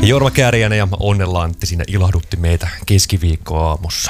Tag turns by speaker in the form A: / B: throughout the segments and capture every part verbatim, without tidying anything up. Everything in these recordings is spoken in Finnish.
A: Jorma Kääriäinen ja Onnella Antti siinä ilahdutti meitä keskiviikkoaamussa.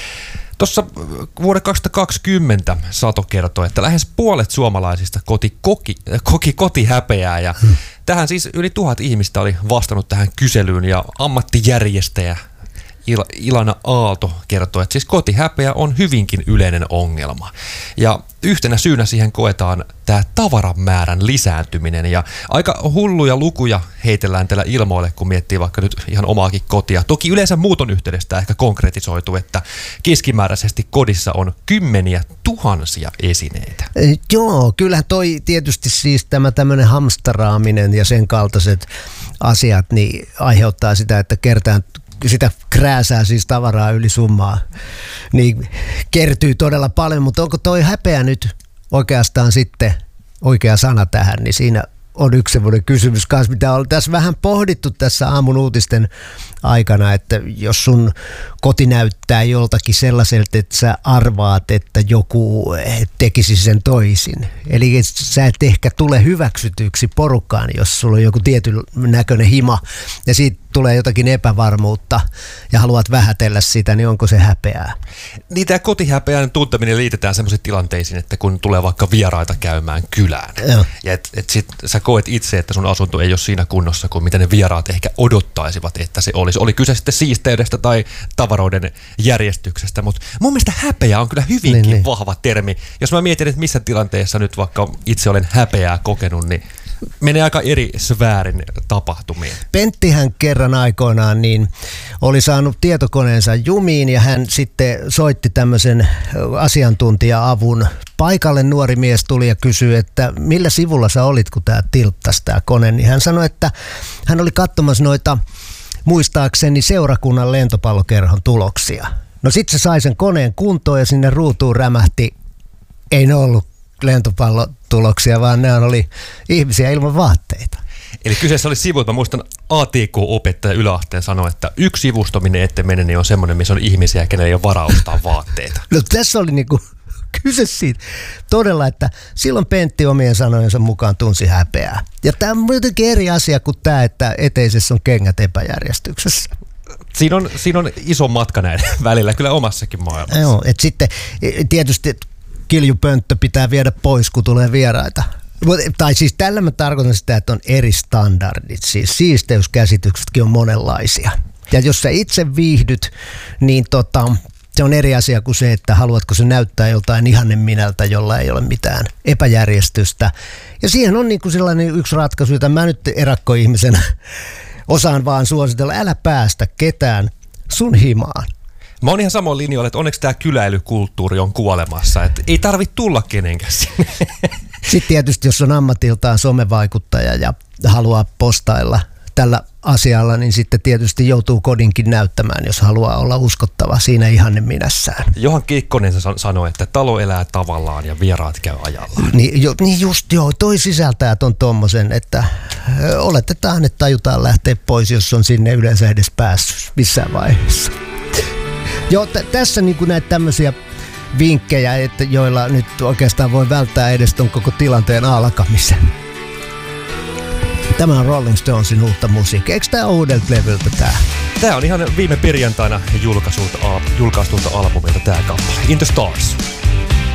A: Tuossa vuoden kaksituhattakaksikymmentä Sato kertoi, että lähes puolet suomalaisista koti, koki, koki kotihäpeää ja hmm. tähän siis yli tuhat ihmistä oli vastannut tähän kyselyyn ja ammattijärjestäjä Il- Ilana Aalto kertoi, että siis kotihäpeä on hyvinkin yleinen ongelma. Ja yhtenä syynä siihen koetaan tämä tavaramäärän lisääntyminen. Ja aika hulluja lukuja heitellään tällä ilmoille, kun miettii vaikka nyt ihan omaakin kotia. Toki yleensä muuton yhteydestä ehkä konkretisoitu, että keskimääräisesti kodissa on kymmeniä tuhansia esineitä.
B: Joo, kyllähän toi tietysti siis tämä tämmöinen hamstaraaminen ja sen kaltaiset asiat niin aiheuttaa sitä, että kertaan sitä krääsää siis tavaraa yli summaa, niin kertyy todella paljon, mutta onko toi häpeä nyt oikeastaan sitten oikea sana tähän, niin siinä on yksi semmoinen kysymys kanssa, mitä on tässä vähän pohdittu tässä aamun uutisten aikana, että jos sun koti näyttää joltakin sellaiselta, että sä arvaat, että joku tekisi sen toisin. Eli sä et ehkä tule hyväksytyksi porukkaan, jos sulla on joku tietyn näköinen hima ja siitä tulee jotakin epävarmuutta ja haluat vähätellä sitä, niin onko se häpeää?
A: Niin tämä kotihäpeän tunteminen liitetään semmoisiin tilanteisiin, että kun tulee vaikka vieraita käymään kylään Joo. ja et, et sit sä koet itse, että sun asunto ei ole siinä kunnossa kuin mitä ne vieraat ehkä odottaisivat, että se olisi. Oli kyse sitten siisteydestä tai tavaroiden järjestyksestä, mutta mun mielestä häpeä on kyllä hyvinkin niin, niin. vahva termi. Jos mä mietin, että missä tilanteessa nyt vaikka itse olen häpeää kokenut, niin menee aika eri sfäärin tapahtumiin.
B: Penttihän kerran aikoinaan niin oli saanut tietokoneensa jumiin ja hän sitten soitti tämmöisen asiantuntija-avun. Paikalle nuori mies tuli ja kysyi, että millä sivulla sä olit, kun tää tilttasi tää kone. Niin hän sanoi, että hän oli katsomassa noita muistaakseni seurakunnan lentopallokerhon tuloksia. No sit se sai sen koneen kuntoon ja sinne ruutuun rämähti, ei ne ollut lentopallotuloksia, vaan ne oli ihmisiä ilman vaatteita.
A: Eli kyseessä oli sivu, että mä muistan A T K-opettaja yläasteen sanoi, että yksi sivusto, minne ette mene, niin on semmoinen, missä on ihmisiä, kenellä ei ole varaa ostaa vaatteita.
B: No tässä oli niinku kyse siitä todella, että silloin Pentti omien sanojensa mukaan tunsi häpeää. Ja tämä on jotenkin eri asia kuin tämä, että eteisessä on kengät epäjärjestyksessä.
A: Siinä on, siinä on iso matka näiden välillä, kyllä omassakin maailmassa.
B: Joo, että sitten tietysti kiljupönttö pitää viedä pois, kun tulee vieraita. Tai siis tällä mä tarkoitan sitä, että on eri standardit. Siis siisteyskäsityksetkin on monenlaisia. Ja jos sä itse viihdyt, niin tota, se on eri asia kuin se, että haluatko se näyttää joltain ihanen minältä, jolla ei ole mitään epäjärjestystä. Ja siihen on niin kuin sellainen yksi ratkaisu, jota mä nyt erakkoihmisenä osaan vaan suositella. Älä päästä ketään sun himaan.
A: Mä oon ihan samoin linjoilla, että onneksi tämä kyläilykulttuuri on kuolemassa, että ei tarvitse tulla kenenkään sinne.
B: Sitten tietysti, jos on ammatiltaan somevaikuttaja ja haluaa postailla tällä asialla, niin sitten tietysti joutuu kodinkin näyttämään, jos haluaa olla uskottava siinä ihanne minässään.
A: Johan Kekkonen sanoi, että talo elää tavallaan ja vieraat käy ajallaan.
B: Niin, jo, niin just joo, toi sisältää ton tommosen, että ö, oletetaan, että tajutaan lähteä pois, jos on sinne yleensä edes päässyt missään vaiheessa. Joo, t- tässä niinku näitä tämmöisiä vinkkejä, että joilla nyt oikeastaan voi välttää edes ton koko tilanteen alkamisen. Tämä on Rolling Stonesin uutta musiikkia. Eikö tää uudelta levyltä tää?
A: Tää on ihan viime perjantaina julkaistulta, julkaistulta albumilta tää kappale. In the Stars.